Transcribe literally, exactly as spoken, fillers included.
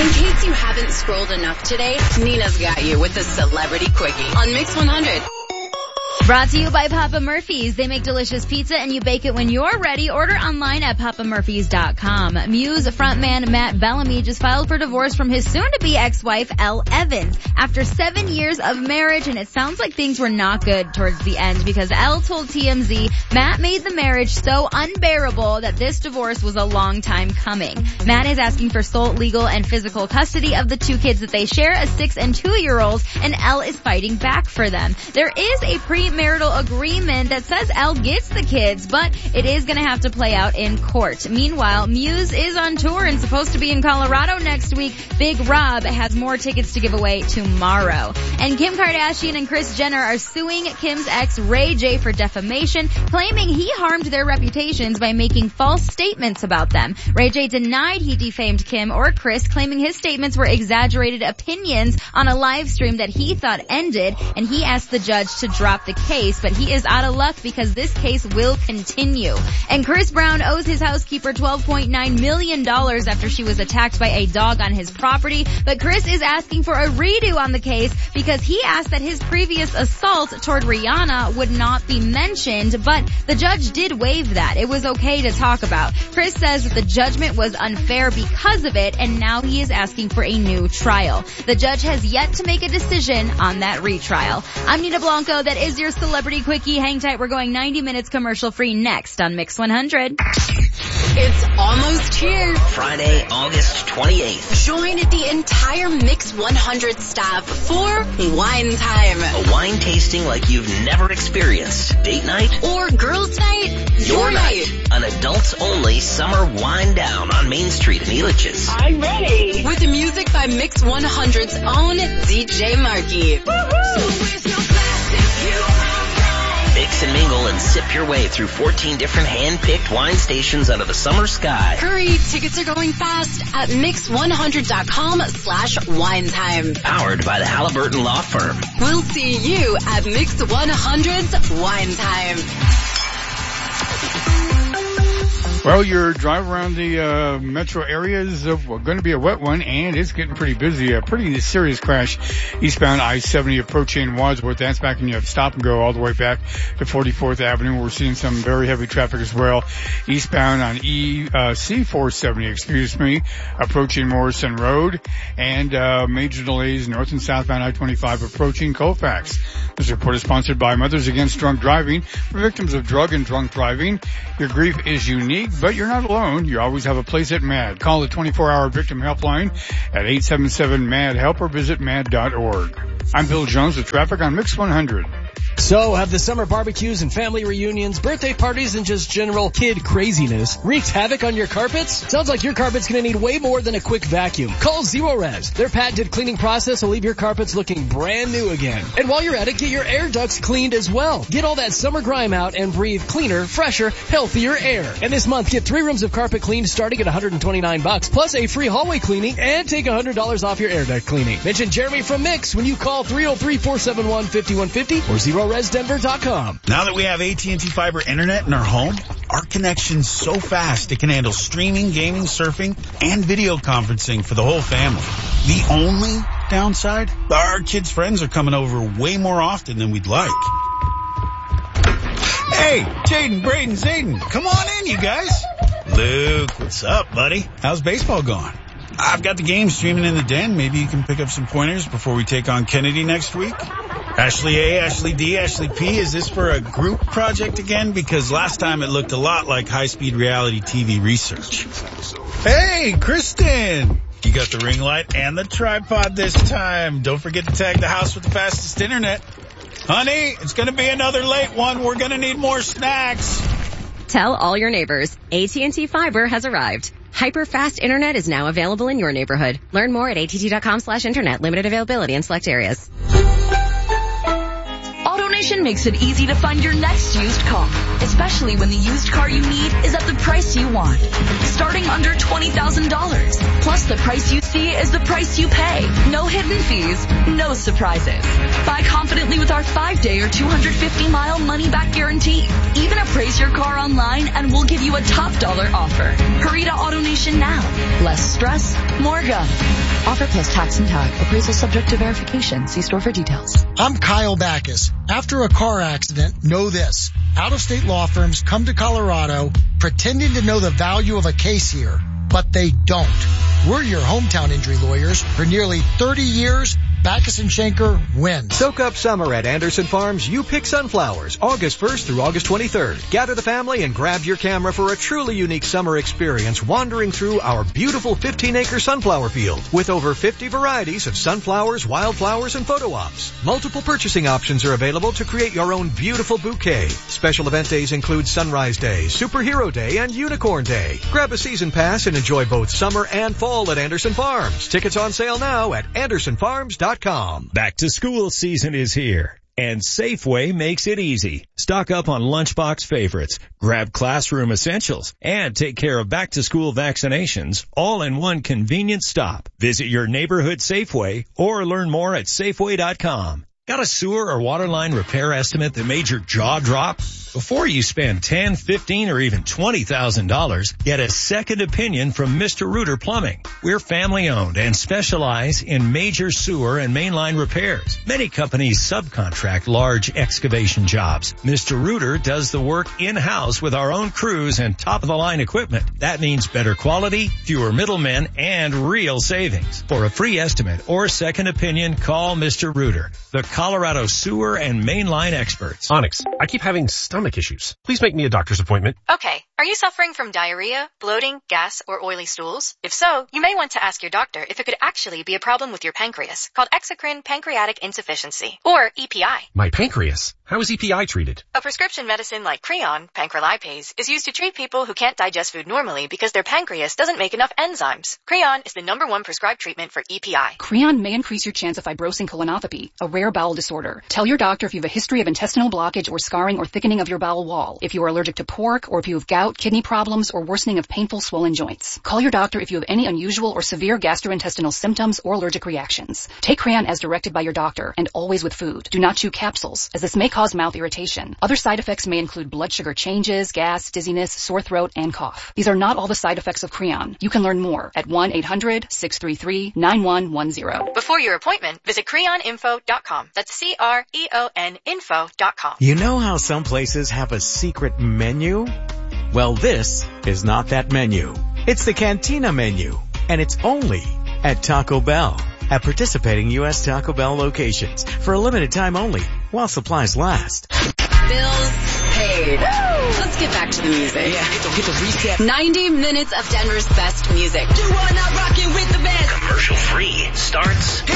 In case you haven't scrolled enough today, Nina's got you with the Celebrity Quickie on Mix one hundred. Brought to you by Papa Murphy's. They make delicious pizza and you bake it when you're ready. Order online at papa murphys dot com. Muse frontman Matt Bellamy just filed for divorce from his soon-to-be ex-wife, Elle Evans, after seven years of marriage, and it sounds like things were not good towards the end because Elle told T M Z Matt made the marriage so unbearable that this divorce was a long time coming. Matt is asking for sole legal and physical custody of the two kids that they share, a six and two-year-old, and Elle is fighting back for them. There is a pre marital agreement that says Elle gets the kids, but it is going to have to play out in court. Meanwhile, Muse is on tour and supposed to be in Colorado next week. Big Rob has more tickets to give away tomorrow. And Kim Kardashian and Kris Jenner are suing Kim's ex Ray J for defamation, claiming he harmed their reputations by making false statements about them. Ray J denied he defamed Kim or Kris, claiming his statements were exaggerated opinions on a live stream that he thought ended, and he asked the judge to drop the case, but he is out of luck because this case will continue. And Chris Brown owes his housekeeper twelve point nine million dollars after she was attacked by a dog on his property, but Chris is asking for a redo on the case because he asked that his previous assault toward Rihanna would not be mentioned, but the judge did waive that. It was okay to talk about. Chris says that the judgment was unfair because of it, and now he is asking for a new trial. The judge has yet to make a decision on that retrial. I'm Nina Blanco. That is your Celebrity Quickie. Hang tight. We're going ninety minutes commercial free next on Mix one hundred. It's almost here. Friday, August twenty-eighth. Join the entire Mix one hundred staff for Wine Time. A wine tasting like you've never experienced. Date night? Or girls' night? Your, Your night. night. An adults-only summer wine down on Main Street in Elitch's. I'm ready. With music by Mix one hundred's own D J Marky. Mix and mingle and sip your way through fourteen different hand-picked wine stations under the summer sky. Hurry, tickets are going fast at mix one hundred dot com slash wine time. Powered by the Halliburton Law Firm. We'll see you at Mix one hundred's Wine Time. Well, your drive around the uh, metro area is uh, going to be a wet one, and it's getting pretty busy. A pretty serious crash eastbound I seventy approaching Wadsworth. That's back when you have to stop and go all the way back to forty-fourth Avenue. We're seeing some very heavy traffic as well. Eastbound on E uh, C four seventy, excuse me, approaching Morrison Road, and uh, major delays north and southbound I twenty-five approaching Colfax. This report is sponsored by Mothers Against Drunk Driving. For victims of drug and drunk driving, your grief is unique, but you're not alone. You always have a place at MAD. Call the twenty-four hour victim helpline at eight seven seven MAD help or visit mad dot org. I'm Bill Jones with traffic on Mix one hundred. So, have the summer barbecues and family reunions, birthday parties, and just general kid craziness wreaked havoc on your carpets? Sounds like your carpet's gonna need way more than a quick vacuum. Call Zero Res. Their patented cleaning process will leave your carpets looking brand new again. And while you're at it, get your air ducts cleaned as well. Get all that summer grime out and breathe cleaner, fresher, healthier air. And this month, get three rooms of carpet cleaned starting at one hundred twenty-nine bucks, plus a free hallway cleaning and take one hundred dollars off your air duct cleaning. Mention Jeremy from Mix when you call three oh three, four seven one, five one five oh or zero res denver dot com. Now that we have A T and T Fiber Internet in our home, our connection's so fast it can handle streaming, gaming, surfing, and video conferencing for the whole family. The only downside? Our kids' friends are coming over way more often than we'd like. Hey, Jaden, Braden, Zayden, come on in, you guys. Luke, what's up, buddy? How's baseball going? I've got the game streaming in the den. Maybe you can pick up some pointers before we take on Kennedy next week. Ashley A, Ashley D, Ashley P, is this for a group project again? Because last time it looked a lot like high-speed reality T V research. Hey, Kristen! You got the ring light and the tripod this time. Don't forget to tag the house with the fastest internet. Honey, it's going to be another late one. We're going to need more snacks. Tell all your neighbors, A T and T Fiber has arrived. Hyper-fast internet is now available in your neighborhood. Learn more at A T T dot com slash internet. Limited availability in select areas. AutoNation makes it easy to find your next used car, especially when the used car you need is at the price you want, starting under twenty thousand dollars. Plus, the price you see is the price you pay. No hidden fees, no surprises. Buy confidently with our five-day or two hundred fifty mile money-back guarantee. Even appraise your car online and we'll give you a top dollar offer. Hurry to AutoNation now. Less stress, more gun. Offer plus tax and tag. Appraisal subject to verification. See store for details. I'm Kyle Backus. After a car accident, know this. Out-of-state law firms come to Colorado pretending to know the value of a case here, but they don't. We're your hometown injury lawyers. For nearly thirty years, Backus and Schenker wins. Soak up summer at Anderson Farms. You Pick Sunflowers, August first through August twenty-third. Gather the family and grab your camera for a truly unique summer experience wandering through our beautiful fifteen acre sunflower field with over fifty varieties of sunflowers, wildflowers, and photo ops. Multiple purchasing options are available to create your own beautiful bouquet. Special event days include Sunrise Day, Superhero Day, and Unicorn Day. Grab a season pass and enjoy both summer and fall at Anderson Farms. Tickets on sale now at anderson farms dot com. Back to school season is here, and Safeway makes it easy. Stock up on lunchbox favorites, grab classroom essentials, and take care of back-to-school vaccinations all in one convenient stop. Visit your neighborhood Safeway or learn more at safeway dot com. Got a sewer or water line repair estimate that made your jaw drop? Before you spend ten, fifteen, or even twenty thousand dollars, get a second opinion from Mister Rooter Plumbing. We're family owned and specialize in major sewer and mainline repairs. Many companies subcontract large excavation jobs. Mister Rooter does the work in-house with our own crews and top-of-the-line equipment. That means better quality, fewer middlemen, and real savings. For a free estimate or second opinion, call Mister Rooter, the Colorado sewer and mainline experts. Onyx, I keep having stomach issues. Please make me a doctor's appointment. Okay. Are you suffering from diarrhea, bloating, gas, or oily stools? If so, you may want to ask your doctor if it could actually be a problem with your pancreas, called exocrine pancreatic insufficiency, or E P I. My pancreas? How is E P I treated? A prescription medicine like Creon, pancrelipase, is used to treat people who can't digest food normally because their pancreas doesn't make enough enzymes. Creon is the number one prescribed treatment for E P I. Creon may increase your chance of fibrosing colonopathy, a rare bowel disorder. Tell your doctor if you have a history of intestinal blockage or scarring or thickening of your bowel wall, if you are allergic to pork, or if you have gout, kidney problems, or worsening of painful swollen joints. Call your doctor if you have any unusual or severe gastrointestinal symptoms or allergic reactions. Take Creon as directed by your doctor, and always with food. Do not chew capsules, as this may cause mouth irritation. Other side effects may include blood sugar changes, gas, dizziness, sore throat, and cough. These are not all the side effects of Creon. You can learn more at one eight hundred, six three three, nine one one zero. Before your appointment, visit creon info dot com. That's C R E O N info dot com. You know how some places have a secret menu? Well, this is not that menu. It's the Cantina menu, and it's only at Taco Bell. At participating U S Taco Bell locations for a limited time only while supplies last. Bills paid. Let's get back to the music. Yeah, don't get the reset. ninety minutes of Denver's best music. You are not rocking with the best. Commercial free starts